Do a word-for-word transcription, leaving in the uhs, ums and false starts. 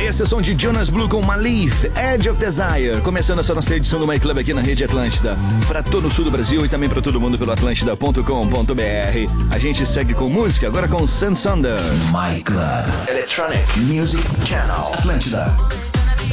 Esse é o som de Jonas Blue com Malif, Edge of Desire. Começando essa nossa edição do My Club aqui na Rede Atlântida. Para todo o sul do Brasil e também para todo mundo pelo atlântida ponto com ponto b r. A gente segue com música, agora com Sun Sunder. My Club Electronic Music Channel Atlântida.